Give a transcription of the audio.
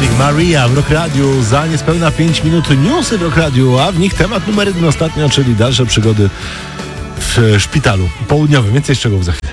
Ludwig, Maria w Rock Radiu. Za niespełna 5 minut newsy w Rock Radiu, a w nich temat numer 1 ostatnio, czyli dalsze przygody w szpitalu południowym. Więcej szczegółów za chwilę.